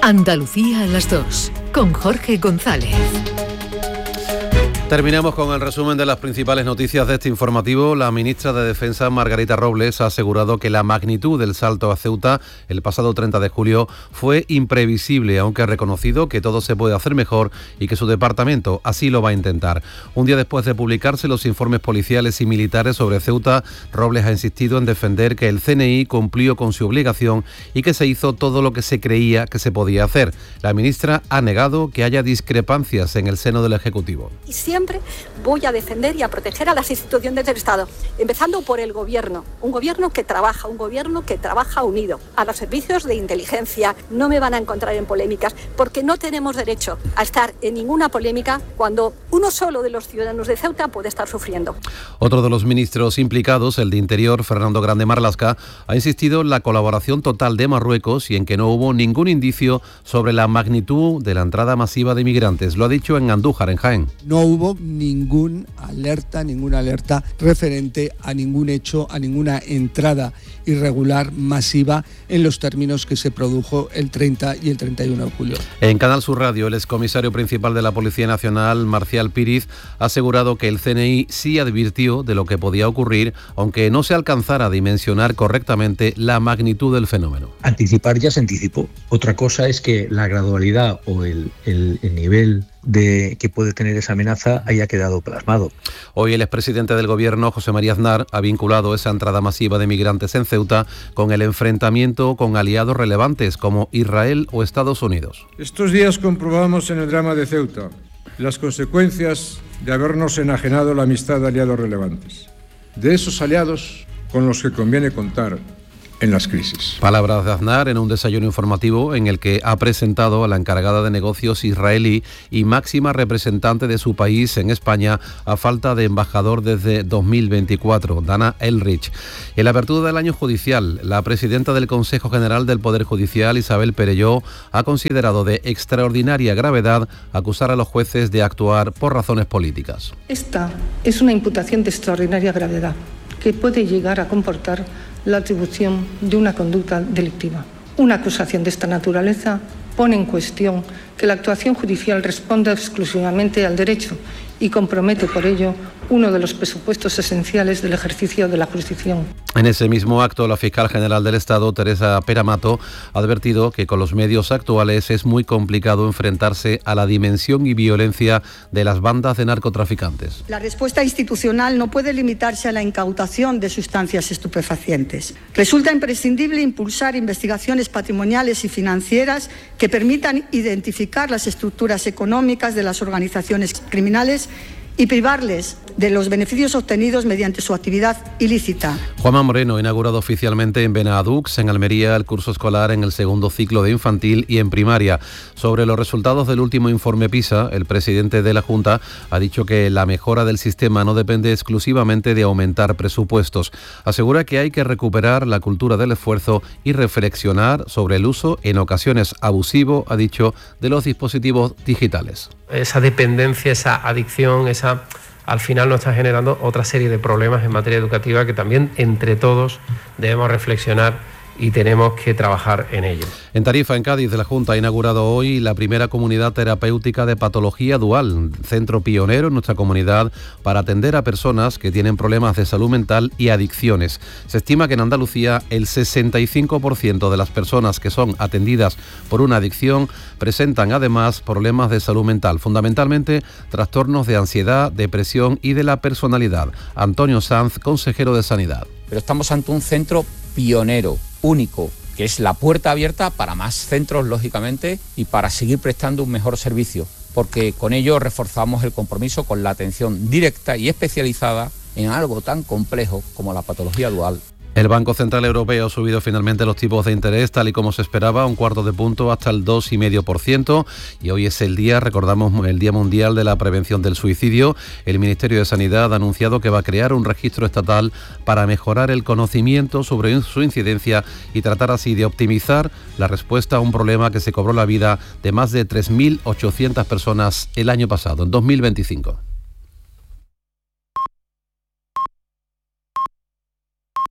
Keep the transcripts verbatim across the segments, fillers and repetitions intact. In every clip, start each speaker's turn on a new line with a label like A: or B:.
A: Andalucía a las dos, con Jorge González.
B: Terminamos con el resumen de las principales noticias de este informativo. La ministra de Defensa, Margarita Robles, ha asegurado que la magnitud del salto a Ceuta el pasado treinta de julio fue imprevisible, aunque ha reconocido que todo se puede hacer mejor y que su departamento así lo va a intentar. Un día después de publicarse los informes policiales y militares sobre Ceuta, Robles ha insistido en defender que el C N I cumplió con su obligación y que se hizo todo lo que se creía que se podía hacer. La ministra ha negado que haya discrepancias en el seno del Ejecutivo.
C: Siempre voy a defender y a proteger a las instituciones del Estado, empezando por el Gobierno, un Gobierno que trabaja, un Gobierno que trabaja unido. A los servicios de inteligencia no me van a encontrar en polémicas, porque no tenemos derecho a estar en ninguna polémica cuando uno solo de los ciudadanos de Ceuta puede estar sufriendo.
B: Otro de los ministros implicados, el de Interior, Fernando Grande Marlaska, ha insistido en la colaboración total de Marruecos y en que no hubo ningún indicio sobre la magnitud de la entrada masiva de migrantes. Lo ha dicho en Andújar, en Jaén.
D: No hubo ningún alerta, ninguna alerta referente a ningún hecho, a ninguna entrada irregular masiva en los términos que se produjo el treinta y el treinta y uno de julio.
B: En Canal Sur Radio, el excomisario principal de la Policía Nacional, Marcial Píriz, ha asegurado que el C N I sí advirtió de lo que podía ocurrir, aunque no se alcanzara a dimensionar correctamente la magnitud del fenómeno.
E: Anticipar ya se anticipó. Otra cosa es que la gradualidad o el, el, el nivel de que puede tener esa amenaza haya quedado plasmado.
B: Hoy el expresidente del Gobierno, José María Aznar, ha vinculado esa entrada masiva de migrantes en Ceuta con el enfrentamiento con aliados relevantes como Israel o Estados Unidos.
F: Estos días comprobamos en el drama de Ceuta las consecuencias de habernos enajenado la amistad de aliados relevantes, de esos aliados con los que conviene contar en las crisis.
B: Palabras de Aznar en un desayuno informativo en el que ha presentado a la encargada de negocios israelí y máxima representante de su país en España a falta de embajador desde dos mil veinticuatro, Dana Elrich. En la apertura del año judicial, la presidenta del Consejo General del Poder Judicial, Isabel Perelló, ha considerado de extraordinaria gravedad acusar a los jueces de actuar por razones políticas.
G: Esta es una imputación de extraordinaria gravedad que puede llegar a comportar la atribución de una conducta delictiva. Una acusación de esta naturaleza pone en cuestión que la actuación judicial responda exclusivamente al derecho y compromete por ello uno de los presupuestos esenciales del ejercicio de la jurisdicción.
B: En ese mismo acto, la fiscal general del Estado, Teresa Peramato, ha advertido que con los medios actuales es muy complicado enfrentarse a la dimensión y violencia de las bandas de narcotraficantes.
H: La respuesta institucional no puede limitarse a la incautación de sustancias estupefacientes. Resulta imprescindible impulsar investigaciones patrimoniales y financieras que permitan identificar las estructuras económicas de las organizaciones criminales y privarles de los beneficios obtenidos mediante su actividad ilícita.
B: Juanma Moreno ha inaugurado oficialmente en Benadux, en Almería, el curso escolar en el segundo ciclo de infantil y en primaria. Sobre los resultados del último informe PISA, el presidente de la Junta ha dicho que la mejora del sistema no depende exclusivamente de aumentar presupuestos. Asegura que hay que recuperar la cultura del esfuerzo y reflexionar sobre el uso, en ocasiones abusivo, ha dicho, de los dispositivos digitales.
I: Esa dependencia, esa adicción, esa, al final nos está generando otra serie de problemas en materia educativa que también entre todos debemos reflexionar y tenemos que trabajar en ello.
B: En Tarifa, en Cádiz, la Junta ha inaugurado hoy la primera comunidad terapéutica de patología dual, centro pionero en nuestra comunidad para atender a personas que tienen problemas de salud mental y adicciones. Se estima que en Andalucía el sesenta y cinco por ciento de las personas que son atendidas por una adicción presentan además problemas de salud mental, fundamentalmente trastornos de ansiedad, depresión y de la personalidad. Antonio Sanz, consejero de Sanidad.
J: Pero estamos ante un centro pionero, único, que es la puerta abierta para más centros, lógicamente, y para seguir prestando un mejor servicio, porque con ello reforzamos el compromiso con la atención directa y especializada en algo tan complejo como la patología dual.
B: El Banco Central Europeo ha subido finalmente los tipos de interés tal y como se esperaba, un cuarto de punto hasta el dos coma cinco por ciento, y hoy es el día, recordamos, el Día Mundial de la Prevención del Suicidio. El Ministerio de Sanidad ha anunciado que va a crear un registro estatal para mejorar el conocimiento sobre su incidencia y tratar así de optimizar la respuesta a un problema que se cobró la vida de más de tres mil ochocientas personas el año pasado, en dos mil veinticinco.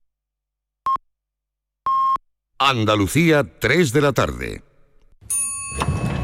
K: Andalucía, tres de la tarde.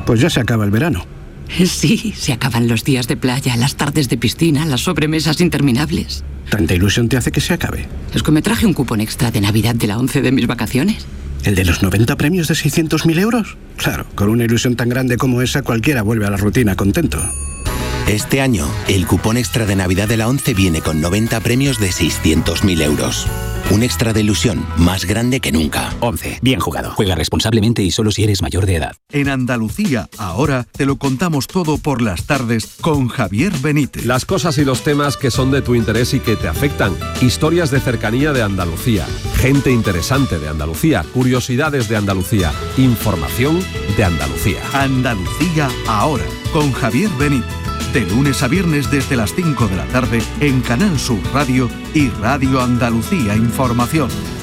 K: Pues ya se acaba el verano.
L: Sí, se acaban los días de playa, las tardes de piscina, las sobremesas interminables.
K: ¿Tanta ilusión te hace que se acabe?
L: Es que me traje un cupón extra de Navidad de la ONCE de mis vacaciones.
K: ¿El de los noventa premios de seiscientos mil euros? Claro, con una ilusión tan grande como esa, cualquiera vuelve a la rutina contento.
M: Este año, el cupón extra de Navidad de la ONCE viene con noventa premios de seiscientos mil euros. Un extra de ilusión más grande que nunca.
N: ONCE. Bien jugado. Juega responsablemente y solo si eres mayor de edad.
O: En Andalucía, ahora, te lo contamos todo por las tardes con Javier Benítez.
P: Las cosas y los temas que son de tu interés y que te afectan. Historias de cercanía de Andalucía. Gente interesante de Andalucía. Curiosidades de Andalucía. Información de Andalucía.
O: Andalucía, ahora, con Javier Benítez. De lunes a viernes desde las cinco de la tarde en Canal Sur Radio y Radio Andalucía Información.